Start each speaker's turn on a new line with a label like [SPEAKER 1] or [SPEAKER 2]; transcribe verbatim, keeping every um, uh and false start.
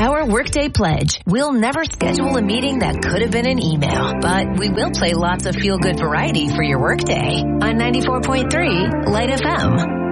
[SPEAKER 1] Our Workday Pledge. We'll never schedule a meeting that could have been an email, but we will play lots of feel-good variety for your workday on ninety-four point three Light F M.